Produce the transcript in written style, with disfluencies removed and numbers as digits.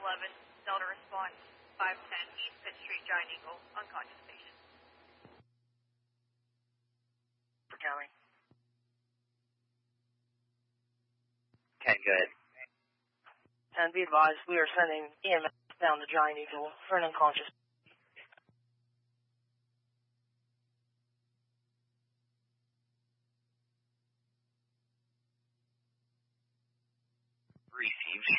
11, Delta response 510 East Pitt Street, Giant Eagle, unconscious patient. For County. Okay, good. And be advised, we are sending EMS down to Giant Eagle for an unconscious. Received.